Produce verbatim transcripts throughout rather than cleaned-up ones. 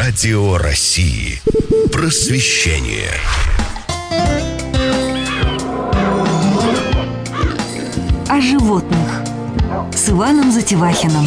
Радио России. Просвещение. О животных с Иваном Затевахиным.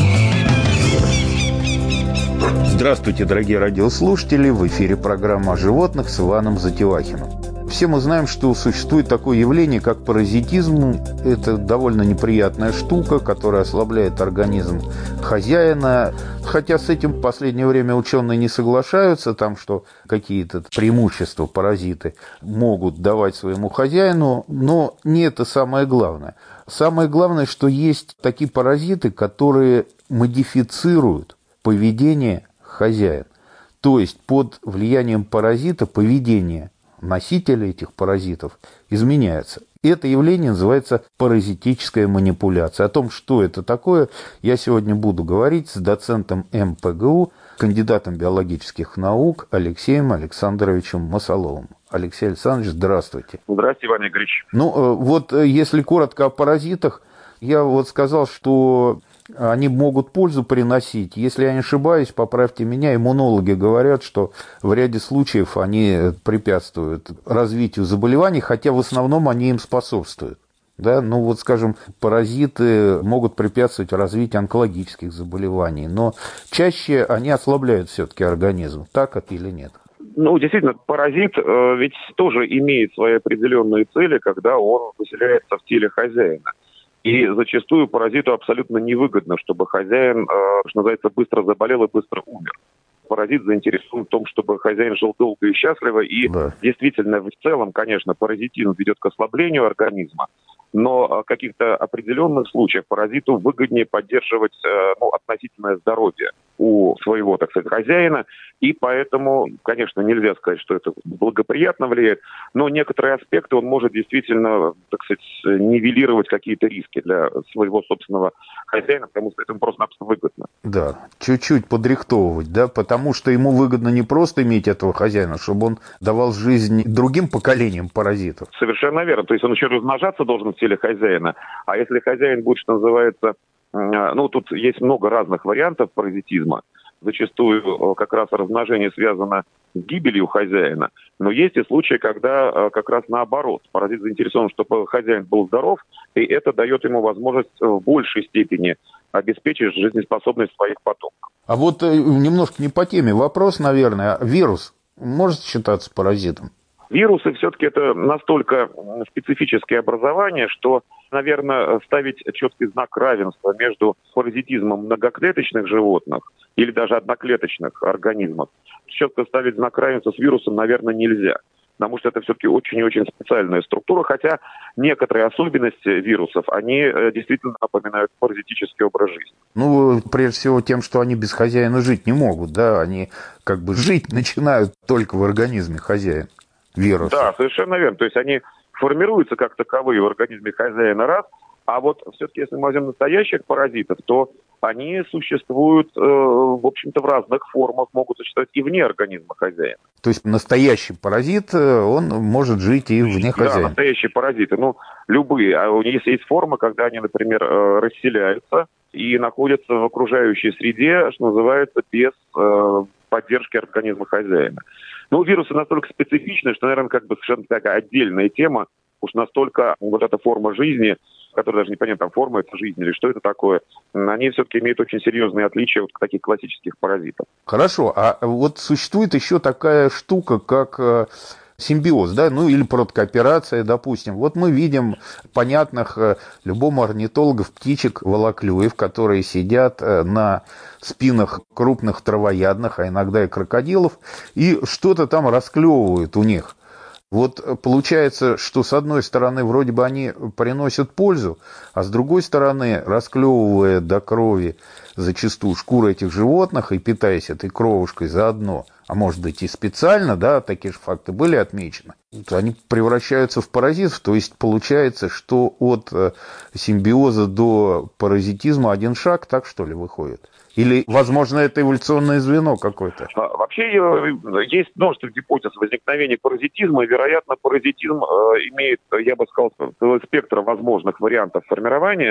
Здравствуйте, дорогие радиослушатели! В эфире программа о животных с Иваном Затевахиным. Все мы знаем, что существует такое явление, как паразитизм. Это довольно неприятная штука, которая ослабляет организм хозяина. Хотя с этим в последнее время ученые не соглашаются, там, что какие-то преимущества паразиты могут давать своему хозяину, но не это самое главное. Самое главное, что есть такие паразиты, которые модифицируют поведение хозяина. То есть под влиянием паразита поведение носителя этих паразитов изменяется. Это явление называется паразитическая манипуляция. О том, что это такое, я сегодня буду говорить с доцентом эм пэ гэ у, кандидатом биологических наук Алексеем Александровичем Масоловым. Алексей Александрович, здравствуйте. Здравствуйте, Иван Игоревич. Ну, вот если коротко о паразитах, я вот сказал, что они могут пользу приносить. Если я не ошибаюсь, поправьте меня, иммунологи говорят, что в ряде случаев они препятствуют развитию заболеваний, хотя в основном они им способствуют. Да? Ну вот, скажем, паразиты могут препятствовать развитию онкологических заболеваний, но чаще они ослабляют все-таки организм. Так это или нет? Ну, действительно, паразит э, ведь тоже имеет свои определенные цели, когда он поселяется в теле хозяина. И зачастую паразиту абсолютно невыгодно, чтобы хозяин, э, что называется, быстро заболел и быстро умер. Паразит заинтересован в том, чтобы хозяин жил долго и счастливо. И да. Действительно, в целом, конечно, паразитизм ведет к ослаблению организма. Но в каких-то определенных случаях паразиту выгоднее поддерживать э, ну, относительное здоровье у своего, так сказать, хозяина. И поэтому, конечно, нельзя сказать, что это благоприятно влияет, но некоторые аспекты он может действительно, так сказать, нивелировать какие-то риски для своего собственного хозяина, потому что это просто-напросто выгодно. Да, чуть-чуть подрихтовывать, да, потому что ему выгодно не просто иметь этого хозяина, чтобы он давал жизнь другим поколениям паразитов. Совершенно верно. То есть он еще размножаться должен в теле хозяина, а если хозяин будет, что называется, ну, тут есть много разных вариантов паразитизма. Зачастую как раз размножение связано с гибелью хозяина. Но есть и случаи, когда как раз наоборот. Паразит заинтересован, чтобы хозяин был здоров, и это дает ему возможность в большей степени обеспечить жизнеспособность своих потомков. А вот немножко не по теме вопрос, наверное. Вирус может считаться паразитом? Вирусы все-таки это настолько специфические образования, что, наверное, ставить четкий знак равенства между паразитизмом многоклеточных животных или даже одноклеточных организмов, четко ставить знак равенства с вирусом, наверное, нельзя. Потому что это все-таки очень и очень специальная структура, хотя некоторые особенности вирусов, они действительно напоминают паразитический образ жизни. Ну, прежде всего тем, что они без хозяина жить не могут, да, они как бы жить начинают только в организме хозяина. Вирусы. Да, совершенно верно. То есть они формируются как таковые в организме хозяина раз, а вот все-таки если мы возьмем настоящих паразитов, то они существуют, э, в общем-то, в разных формах, могут существовать и вне организма хозяина. То есть настоящий паразит, он может жить и вне хозяина? Да, настоящие паразиты, ну, любые. А у них есть форма, когда они, например, расселяются и находятся в окружающей среде, что называется, без э, поддержки организма хозяина. Ну, вирусы настолько специфичны, что, наверное, как бы совершенно такая отдельная тема, уж настолько вот эта форма жизни, которая даже непонятно, там форма это жизнь или что это такое, они все-таки имеют очень серьезные отличия от таких классических паразитов. Хорошо, а вот существует еще такая штука, как симбиоз, да, ну или протокооперация, допустим. Вот мы видим понятных любому орнитологу птичек волоклюев, которые сидят на спинах крупных травоядных, а иногда и крокодилов, и что-то там расклевывают у них. Вот получается, что с одной стороны вроде бы они приносят пользу, а с другой стороны, расклевывая до крови зачастую шкуры этих животных и питаясь этой кровушкой заодно, а может быть и специально, да, такие же факты были отмечены, они превращаются в паразитов, то есть получается, что от симбиоза до паразитизма один шаг, так что ли, выходит? Или, возможно, это эволюционное звено какое-то? Вообще есть множество гипотез возникновения паразитизма, и, вероятно, паразитизм имеет, я бы сказал, целый спектр возможных вариантов формирования.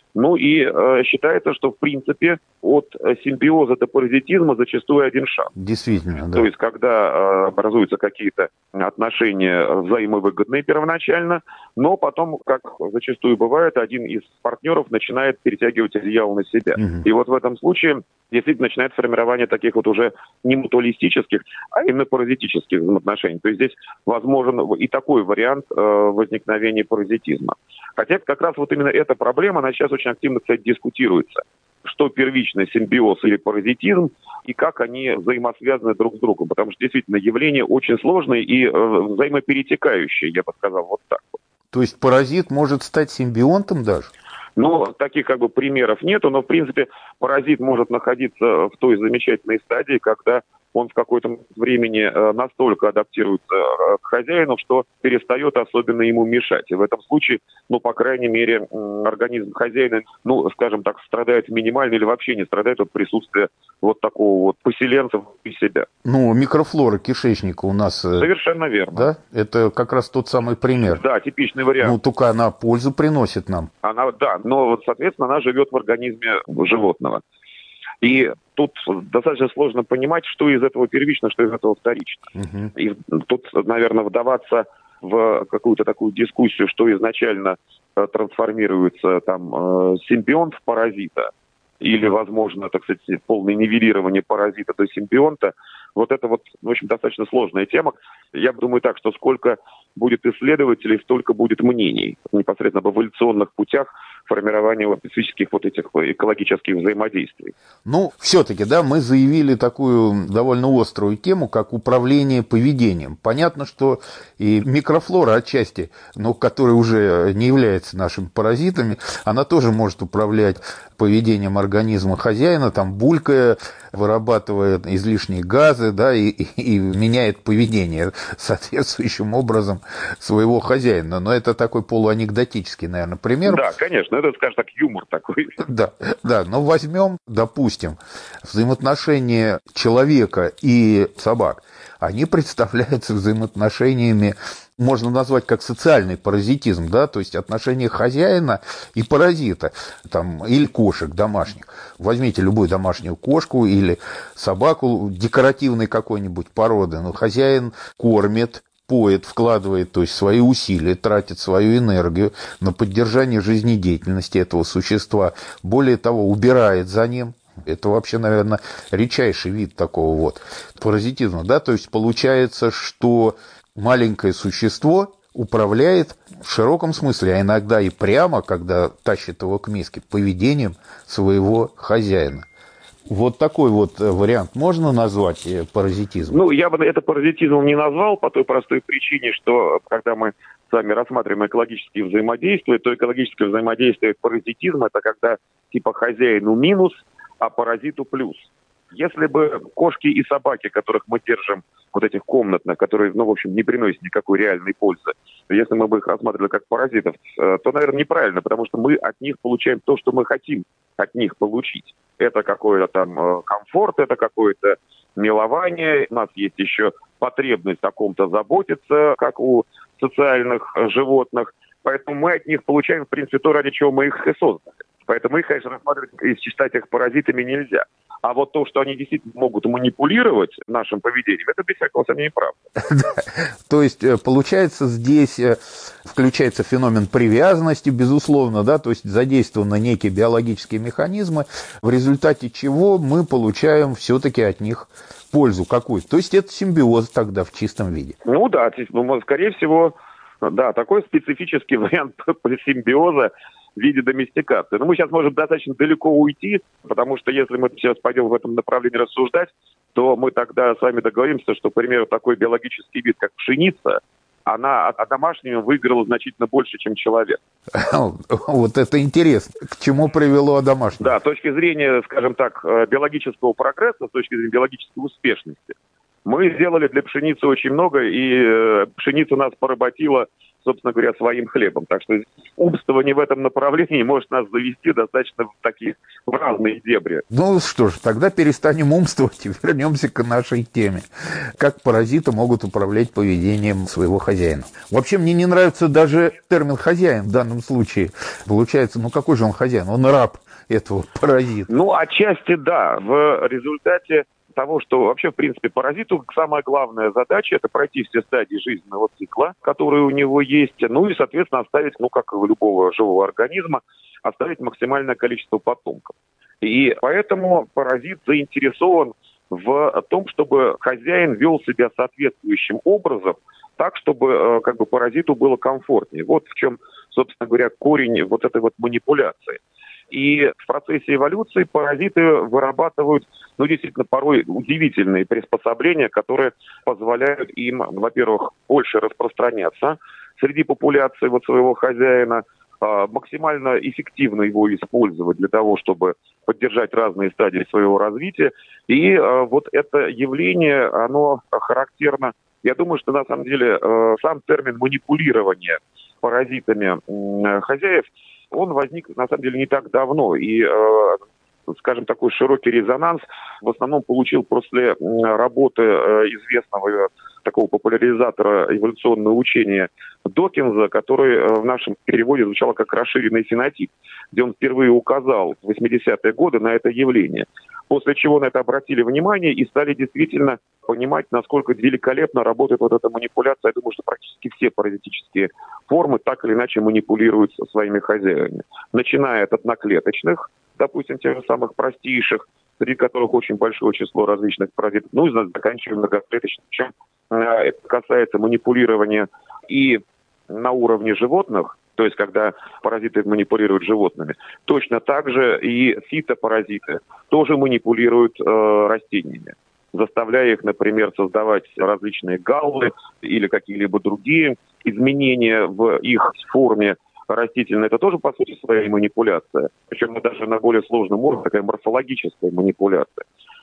Ну и э, считается, что в принципе от симбиоза до паразитизма зачастую один шаг. Действительно, да. То есть когда э, образуются какие-то отношения взаимовыгодные первоначально, но потом, как зачастую бывает, один из партнеров начинает перетягивать одеяло на себя. Угу. И вот в этом случае действительно начинает формирование таких вот уже не мутуалистических, а именно паразитических взаимоотношений. То есть здесь возможен и такой вариант э, возникновения паразитизма. Хотя как раз вот именно эта проблема, она сейчас очень активно, кстати, дискутируется. Что первичный симбиоз или паразитизм, и как они взаимосвязаны друг с другом. Потому что действительно явление очень сложное и э, взаимоперетекающее, я бы сказал, вот так вот. То есть паразит может стать симбионтом даже? Ну, таких как бы примеров нету, но в принципе паразит может находиться в той замечательной стадии, когда он в какой-то времени настолько адаптируется к хозяину, что перестает особенно ему мешать. И в этом случае, ну, по крайней мере, организм хозяина, ну, скажем так, страдает минимально или вообще не страдает от присутствия вот такого вот поселенца внутри себя. Ну, микрофлора кишечника у нас... Совершенно верно. Да? Это как раз тот самый пример. Да, типичный вариант. Ну, только она пользу приносит нам. Она, да, но, соответственно, она живет в организме животного. И тут достаточно сложно понимать, что из этого первично, что из этого вторично. Uh-huh. И тут, наверное, вдаваться в какую-то такую дискуссию, что изначально э, трансформируется там э, симбионт в паразита, или, возможно, так сказать, полное нивелирование паразита до симбионта, вот это вот, в общем, достаточно сложная тема. Я думаю так, что сколько будет исследователей, столько будет мнений непосредственно об эволюционных путях формирования вот специфических вот этих экологических взаимодействий. Ну, все-таки, да, мы заявили такую довольно острую тему, как управление поведением. Понятно, что и микрофлора отчасти, но которая уже не является нашими паразитами, она тоже может управлять поведением организма хозяина, там, булькая, вырабатывает излишние газы, да, и, и, и меняет поведение соответствующим образом своего хозяина. Но это такой полуанекдотический, наверное, пример. Да, конечно, это, скажем так, юмор такой. Да, да, но возьмем, допустим, взаимоотношения человека и собак. Они представляются взаимоотношениями, можно назвать как социальный паразитизм, да, то есть отношения хозяина и паразита, там, или кошек домашних. Возьмите любую домашнюю кошку или собаку декоративной какой-нибудь породы, но хозяин кормит, поет, вкладывает, то есть свои усилия, тратит свою энергию на поддержание жизнедеятельности этого существа. Более того, убирает за ним. Это вообще, наверное, редчайший вид такого вот паразитизма, да, то есть получается, что маленькое существо управляет в широком смысле, а иногда и прямо, когда тащит его к миске, поведением своего хозяина. Вот такой вот вариант можно назвать паразитизмом? Ну, я бы это паразитизмом не назвал по той простой причине, что когда мы с вами рассматриваем экологические взаимодействия, то экологическое взаимодействие паразитизм – это когда типа хозяину минус, а паразиту плюс. Если бы кошки и собаки, которых мы держим, вот этих комнатных, которые, ну, в общем, не приносят никакой реальной пользы, если мы бы их рассматривали как паразитов, то, наверное, неправильно, потому что мы от них получаем то, что мы хотим от них получить. Это какой-то там комфорт, это какое-то милование, у нас есть еще потребность о ком-то заботиться, как у социальных животных, поэтому мы от них получаем, в принципе, то, ради чего мы их и создали. Поэтому их, конечно, рассматривать и считать их паразитами нельзя. А вот то, что они действительно могут манипулировать нашим поведением, это без всякого сомнения правда. То есть, получается, здесь включается феномен привязанности, безусловно, да, то есть задействованы некие биологические механизмы, в результате чего мы получаем все-таки от них пользу какую-то. То есть это симбиоз тогда в чистом виде. Ну да, скорее всего, да, такой специфический вариант симбиоза в виде доместикации. Но мы сейчас можем достаточно далеко уйти, потому что если мы сейчас пойдем в этом направлении рассуждать, то мы тогда с вами договоримся, что, к примеру, такой биологический вид, как пшеница, она от домашнего выиграла значительно больше, чем человек. Вот это интересно. К чему привело домашнее? Да, с точки зрения, скажем так, биологического прогресса, с точки зрения биологической успешности, мы сделали для пшеницы очень много, и пшеница нас поработила собственно говоря, своим хлебом. Так что умствование в этом направлении может нас завести достаточно в такие в разные дебри. Ну что ж, тогда перестанем умствовать и вернемся к нашей теме. Как паразиты могут управлять поведением своего хозяина. Вообще мне не нравится даже термин «хозяин» в данном случае. Получается, ну какой же он хозяин? Он раб этого паразита. Ну, отчасти да. В результате того, что вообще, в принципе, паразиту самая главная задача – это пройти все стадии жизненного цикла, которые у него есть, ну и, соответственно, оставить, ну, как и у любого живого организма, оставить максимальное количество потомков. И поэтому паразит заинтересован в том, чтобы хозяин вел себя соответствующим образом, так, чтобы как бы паразиту было комфортнее. Вот в чем, собственно говоря, корень вот этой вот манипуляции. И в процессе эволюции паразиты вырабатывают, ну, действительно, порой удивительные приспособления, которые позволяют им, во-первых, больше распространяться среди популяции вот своего хозяина, максимально эффективно его использовать для того, чтобы поддержать разные стадии своего развития. И вот это явление, оно характерно. Я думаю, что на самом деле сам термин манипулирования паразитами хозяев, он возник, на самом деле, не так давно. И, э, скажем, такой широкий резонанс в основном получил после работы э, известного такого популяризатора эволюционного учения Докинза, который в нашем переводе звучало как расширенный фенотип, где он впервые указал в восьмидесятые годы на это явление. После чего на это обратили внимание и стали действительно понимать, насколько великолепно работает вот эта манипуляция. Я думаю, что практически все паразитические формы так или иначе манипулируют своими хозяевами. Начиная от одноклеточных, допустим, тех же самых простейших, среди которых очень большое число различных паразитов, ну и заканчивая многоклеточным. Причем это касается манипулирования и на уровне животных, то есть когда паразиты манипулируют животными, точно так же и фитопаразиты тоже манипулируют э, растениями, заставляя их, например, создавать различные галлы или какие-либо другие изменения в их форме растительной. Это тоже, по сути, своя манипуляция. Причем даже на более сложном уровне такая морфологическая манипуляция.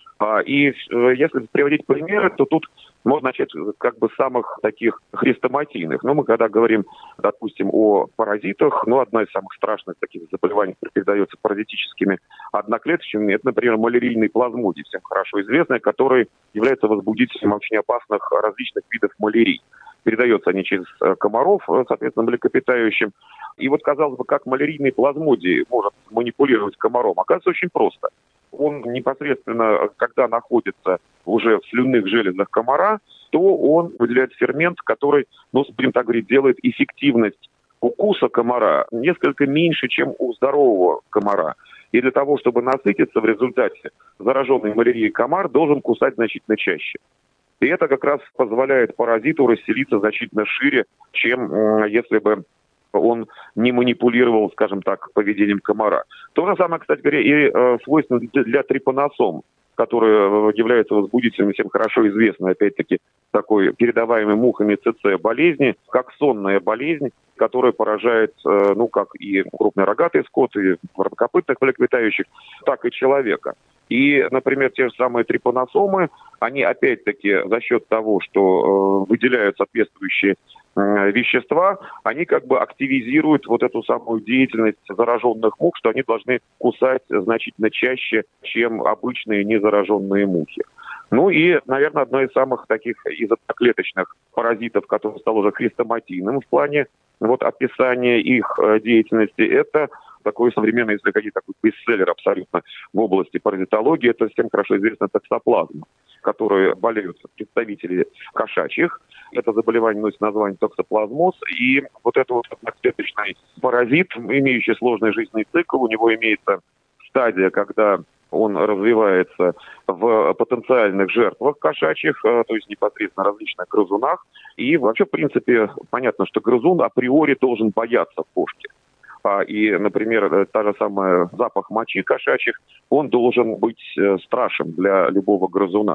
И если приводить примеры, то тут можно начать как бы с самых таких хрестоматийных. Но мы когда говорим, допустим, о паразитах, ну, одна из самых страшных таких заболеваний, которые передается паразитическими одноклеточными, это, например, малярийный плазмодий, всем хорошо известный, который является возбудителем очень опасных различных видов малярий. Передаются они через комаров, соответственно, млекопитающим. И вот, казалось бы, как малярийный плазмодий может манипулировать комаром? Оказывается, очень просто. Он непосредственно, когда находится уже в слюнных железах комара, то он выделяет фермент, который, ну, будем так говорить, делает эффективность укуса комара несколько меньше, чем у здорового комара. И для того, чтобы насытиться в результате, зараженный малярией комар должен кусать значительно чаще. И это как раз позволяет паразиту расселиться значительно шире, чем э, если бы он не манипулировал, скажем так, поведением комара. То же самое, кстати говоря, и э, свойственно для трипаносом, которые являются возбудителем всем хорошо известной, опять-таки, такой передаваемой мухами ЦЦ болезни, как сонная болезнь, которая поражает, э, ну, как и крупный рогатый скот, и копытных млекопитающих, так и человека. И, например, те же самые трипаносомы, они опять-таки за счет того, что э, выделяют соответствующие э, вещества, они как бы активизируют вот эту самую деятельность зараженных мух, что они должны кусать значительно чаще, чем обычные незараженные мухи. Ну и, наверное, одно из самых таких изотоклеточных паразитов, который стал уже хрестоматийным в плане вот описания их э, деятельности, это такой современный, если какие-то такой бестселлер абсолютно в области паразитологии, это всем хорошо известно токсоплазма, которые болеют представители кошачьих. Это заболевание носит название токсоплазмоз. И вот это вот одноклеточный паразит, имеющий сложный жизненный цикл, у него имеется стадия, когда он развивается в потенциальных жертвах кошачьих, то есть непосредственно различных грызунах. И вообще, в принципе, понятно, что грызун априори должен бояться кошки. И, например, та же самая запах мочи кошачьих, он должен быть страшен для любого грызуна.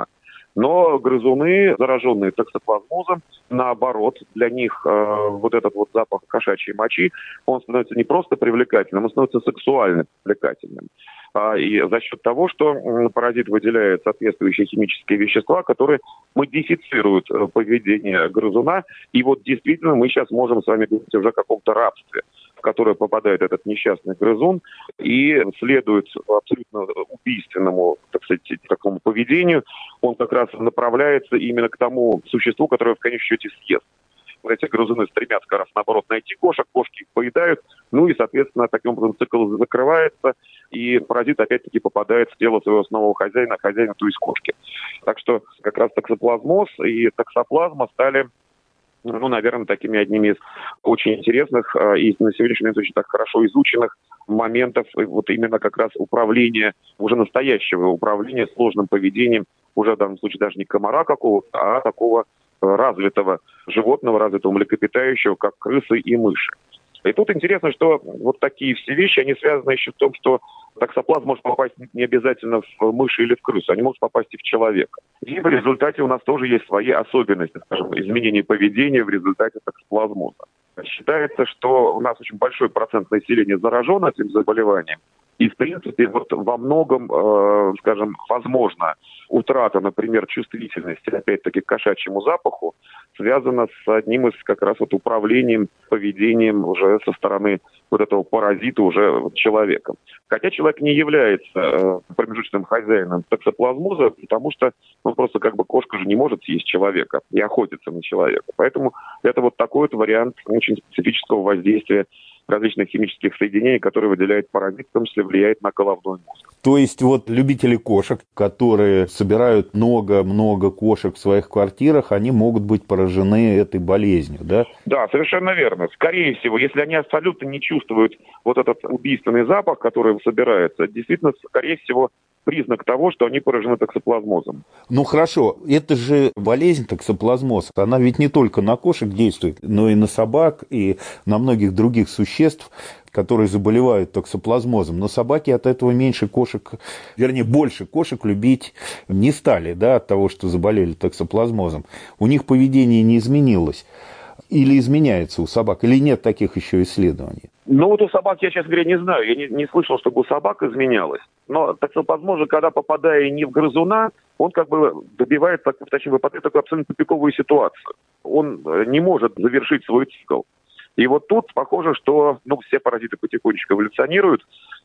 Но грызуны, зараженные токсоплазмозом, наоборот, для них э, вот этот вот запах кошачьей мочи, он становится не просто привлекательным, он становится сексуально привлекательным. А, и за счет того, что м, паразит выделяет соответствующие химические вещества, которые модифицируют э, поведение грызуна. И вот действительно мы сейчас можем с вами говорить уже о каком-то рабстве, в которое попадает этот несчастный грызун, и следует абсолютно убийственному, так сказать, такому поведению, он как раз направляется именно к тому существу, которое в конечном счете съест. Вот эти грызуны стремятся как раз наоборот найти кошек, кошки их поедают, ну и, соответственно, таким образом цикл закрывается, и паразит опять-таки попадает в тело своего основного хозяина, хозяина, то есть кошки. Так что как раз токсоплазмоз и токсоплазма стали, ну, наверное, такими одними из очень интересных и на сегодняшний момент очень так хорошо изученных моментов вот именно как раз управления, уже настоящего управления сложным поведением, уже в данном случае даже не комара какого-то, а такого развитого животного, развитого млекопитающего, как крысы и мыши. И тут интересно, что вот такие все вещи, они связаны еще в том, что токсоплазм может попасть не обязательно в мыши или в крысу, они могут попасть и в человека. И в результате у нас тоже есть свои особенности, скажем, изменения поведения в результате токсоплазмоза. Считается, что у нас очень большой процент населения заражен этим заболеванием. И, в принципе, вот во многом, э, скажем, возможно, утрата, например, чувствительности, опять-таки, к кошачьему запаху, связана с одним из как раз вот управлением поведением уже со стороны вот этого паразита уже человеком. Хотя человек не является э, промежуточным хозяином токсоплазмоза, потому что, ну, просто как бы кошка же не может съесть человека и охотиться на человека. Поэтому это вот такой вот вариант очень специфического воздействия различных химических соединений, которые выделяет паразит, в том числе влияет на головной мозг. То есть вот любители кошек, которые собирают много-много кошек в своих квартирах, они могут быть поражены этой болезнью, да? Да, совершенно верно. Скорее всего, если они абсолютно не чувствуют вот этот убийственный запах, который собирается, действительно, скорее всего, признак того, что они поражены токсоплазмозом. Ну хорошо, это же болезнь токсоплазмоз. Она ведь не только на кошек действует, но и на собак, и на многих других существ, которые заболевают токсоплазмозом. Но собаки от этого меньше кошек, вернее, больше кошек любить не стали, да, от того, что заболели токсоплазмозом. У них поведение не изменилось. Или изменяется у собак, или нет таких еще исследований? Ну вот у собак я, честно говоря, не знаю. Я не, не слышал, чтобы у собак изменялось. Но токсоплазмоз же, когда попадая не в грызуна, он как бы добивается, точнее, попадает в такую абсолютно тупиковую ситуацию. Он не может завершить свой цикл. И вот тут похоже, что ну, все паразиты потихонечку эволюционируют,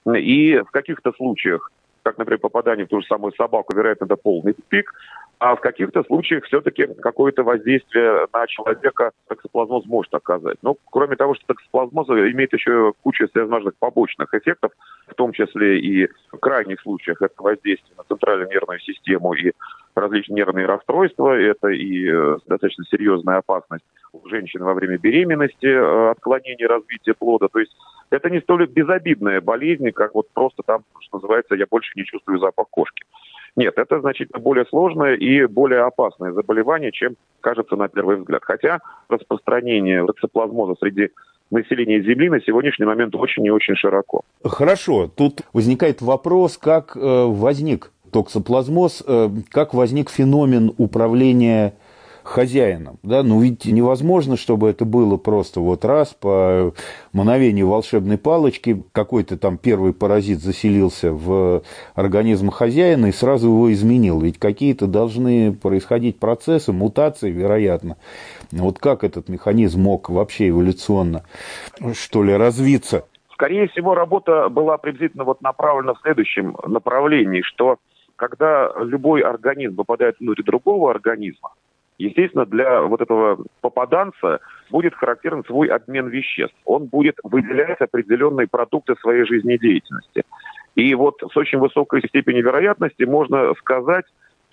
и в каких-то случаях, как, например, попадание в ту же самую собаку, вероятно, это полный тупик, а в каких-то случаях все-таки какое-то воздействие на человека токсоплазмоз может оказать. Но кроме того, что токсоплазмоз имеет еще кучу всевозможных побочных эффектов, в том числе и в крайних случаях это воздействие на центральную нервную систему и различные нервные расстройства, это и достаточно серьезная опасность у женщин во время беременности, отклонение развития плода. То есть это не столь безобидная болезнь, как вот просто там, что называется, я больше не чувствую запах кошки. Нет, это значительно более сложное и более опасное заболевание, чем кажется на первый взгляд. Хотя распространение токсоплазмоза среди населения Земли на сегодняшний момент очень и очень широко. Хорошо, тут возникает вопрос, как э, возник токсоплазмоз, э, как возник феномен управления хозяином, да, ну ведь невозможно, чтобы это было просто вот раз по мановению волшебной палочки, какой-то там первый паразит заселился в организм хозяина и сразу его изменил, ведь какие-то должны происходить процессы, мутации, вероятно. Вот как этот механизм мог вообще эволюционно, что ли, развиться? Скорее всего, работа была приблизительно вот направлена в следующем направлении, что когда любой организм попадает внутрь другого организма, естественно, для вот этого попаданца будет характерен свой обмен веществ. Он будет выделять определенные продукты своей жизнедеятельности. И вот с очень высокой степенью вероятности можно сказать,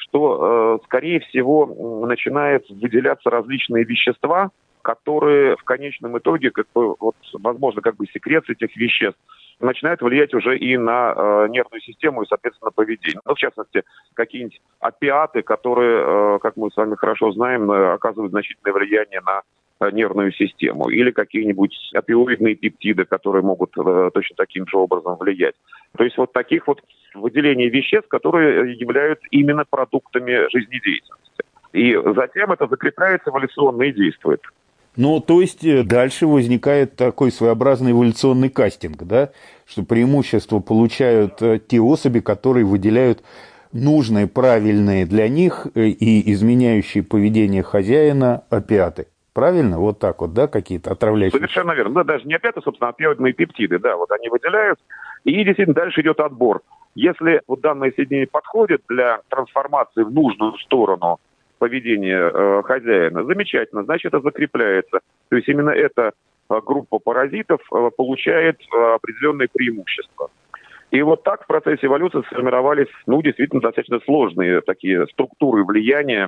что, э, скорее всего, начинают выделяться различные вещества, которые в конечном итоге, как бы, вот, возможно, как бы секрет этих веществ, начинает влиять уже и на э, нервную систему и, соответственно, поведение. Ну, в частности, какие-нибудь опиаты, которые, э, как мы с вами хорошо знаем, э, оказывают значительное влияние на нервную систему, или какие-нибудь опиоидные пептиды, которые могут точно таким же образом влиять. То есть вот таких вот выделений веществ, которые являются именно продуктами жизнедеятельности. И затем это закрепляется эволюционно и действует. Ну, то есть дальше возникает такой своеобразный эволюционный кастинг, да, что преимущество получают те особи, которые выделяют нужные, правильные для них и изменяющие поведение хозяина опиаты. Правильно? Вот так вот, да, какие-то отравляющие? Совершенно верно. Да, даже не опиаты, собственно, а опиоидные пептиды, да, вот они выделяют, и действительно дальше идет отбор. Если вот данное соединение подходит для трансформации в нужную сторону поведения э, хозяина, замечательно, значит, это закрепляется. То есть именно эта э, группа паразитов э, получает э, определенные преимущества. И вот так в процессе эволюции сформировались, ну, действительно, достаточно сложные такие структуры влияния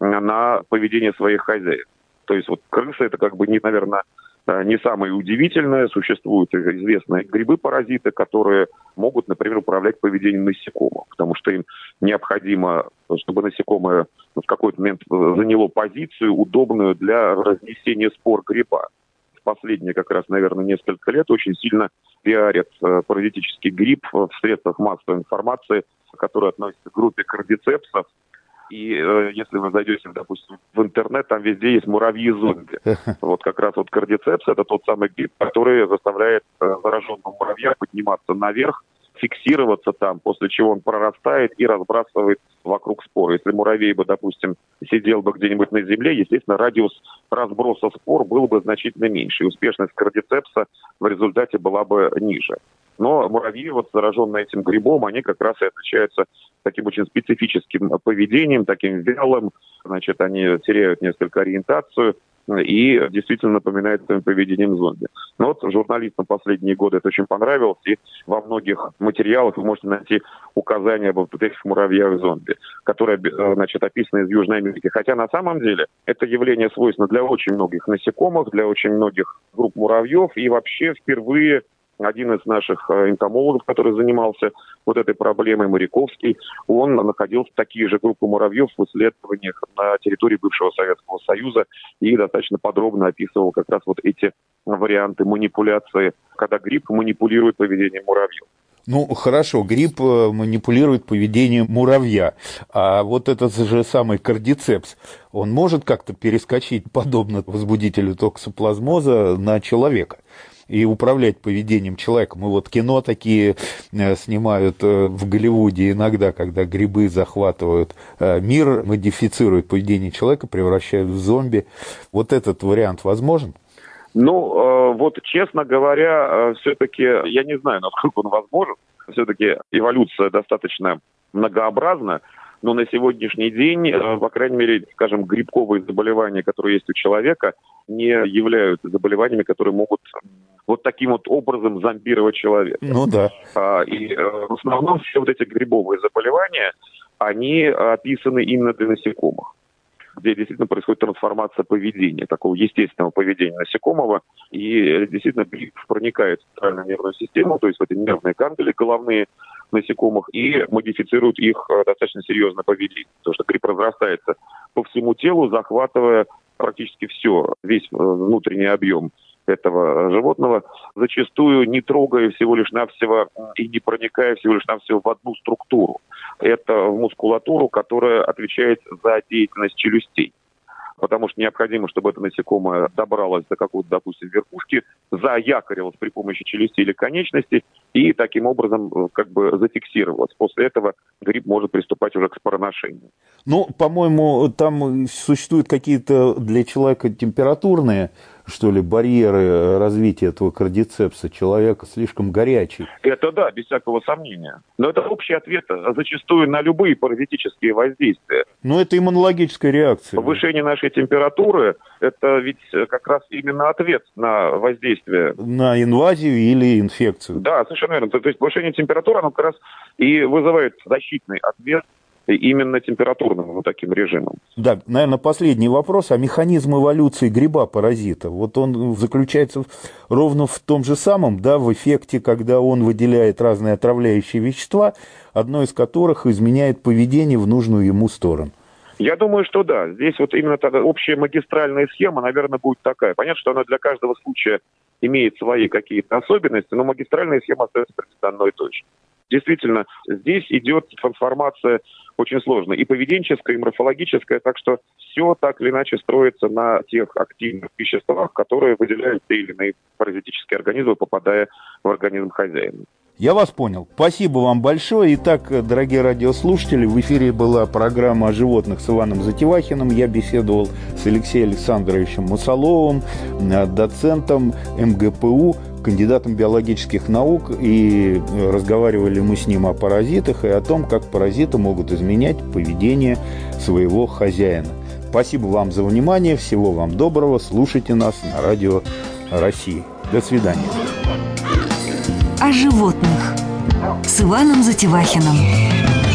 на поведение своих хозяев. То есть вот крысы — это как бы, не, наверное, не самое удивительное. Существуют известные грибы-паразиты, которые могут, например, управлять поведением насекомых, потому что им необходимо, чтобы насекомое в какой-то момент заняло позицию, удобную для разнесения спор гриба. В последние как раз, наверное, несколько лет очень сильно пиарят паразитический гриб в средствах массовой информации, которые относятся к группе кардицепсов. И э, если вы зайдете, допустим, в интернет, там везде есть муравьи-зомби. Вот как раз вот кардицепс — это тот самый гриб, который заставляет э, зараженного муравья подниматься наверх, фиксироваться там, после чего он прорастает и разбрасывает вокруг спор. Если муравей бы, допустим, сидел бы где-нибудь на земле, естественно, радиус разброса спор был бы значительно меньше, и успешность кардицепса в результате была бы ниже. Но муравьи, вот зараженные этим грибом, они как раз и отличаются таким очень специфическим поведением, таким вялым. Значит, они теряют несколько ориентацию и действительно напоминают своим поведением зомби. Но вот журналистам последние годы это очень понравилось, и во многих материалах вы можете найти указания об этих муравьях-зомби, которые, значит, описаны из Южной Америки. Хотя на самом деле это явление свойственно для очень многих насекомых, для очень многих групп муравьев, и вообще впервые один из наших энтомологов, который занимался вот этой проблемой, Моряковский, он находил такие же группы муравьев в исследованиях на территории бывшего Советского Союза и достаточно подробно описывал как раз вот эти варианты манипуляции, когда гриб манипулирует поведением муравьев. Ну, хорошо, гриб манипулирует поведением муравья, а вот этот же самый кардицепс, он может как-то перескочить, подобно возбудителю токсоплазмоза, на человека и управлять поведением человека? Мы вот кино такие снимают в Голливуде иногда, когда грибы захватывают мир, модифицируют поведение человека, превращают в зомби. Вот этот вариант возможен? Ну, вот, честно говоря, все-таки я не знаю, насколько он возможен. Все-таки эволюция достаточно многообразна, но на сегодняшний день, по крайней мере, скажем, грибковые заболевания, которые есть у человека, не являются заболеваниями, которые могут вот таким вот образом зомбировать человека. Ну да. И в основном все вот эти грибовые заболевания, они описаны именно для насекомых, где действительно происходит трансформация поведения, такого естественного поведения насекомого, и действительно гриб проникает в центральную нервную систему, то есть в эти нервные кандели головные насекомых, и модифицирует их достаточно серьезное поведение, потому что гриб разрастается по всему телу, захватывая практически все, весь внутренний объем этого животного, зачастую не трогая всего лишь навсего и не проникая всего лишь навсего в одну структуру. Это в мускулатуру, которая отвечает за деятельность челюстей. Потому что необходимо, чтобы это насекомое добралось до какой-то, допустим, верхушки, заякорилось при помощи челюсти или конечности и таким образом как бы зафиксировалось. После этого гриб может приступать уже к спороношению. Ну, по-моему, там существуют какие-то для человека температурные, что ли, барьеры развития этого кардицепса. Человек слишком горячий. Это да, без всякого сомнения. Но это общий ответ зачастую на любые паразитические воздействия. Ну, это иммунологическая реакция. Повышение нашей температуры – это ведь как раз именно ответ на воздействие. На инвазию или инфекцию. Да, совершенно верно. То есть повышение температуры, оно как раз и вызывает защитный ответ именно температурным вот таким режимом. Да, наверное, последний вопрос. А механизм эволюции гриба-паразита, вот он заключается ровно в том же самом, да, в эффекте, когда он выделяет разные отравляющие вещества, одно из которых изменяет поведение в нужную ему сторону. Я думаю, что да. Здесь вот именно та общая магистральная схема, наверное, будет такая. Понятно, что она для каждого случая имеет свои какие-то особенности, но магистральная схема остается примерно одной и той же. Действительно, здесь идет трансформация очень сложная, и поведенческая, и морфологическая, так что все так или иначе строится на тех активных веществах, которые выделяют те или иные паразитические организмы, попадая в организм хозяина. Я вас понял. Спасибо вам большое. Итак, дорогие радиослушатели, в эфире была программа о животных с Иваном Затевахиным. Я беседовал с Алексеем Александровичем Мусоловым, доцентом эм гэ пэ у, кандидатом биологических наук, и разговаривали мы с ним о паразитах и о том, как паразиты могут изменять поведение своего хозяина. Спасибо вам за внимание. Всего вам доброго. Слушайте нас на Радио России. До свидания. О животных с Иваном Затевахиным.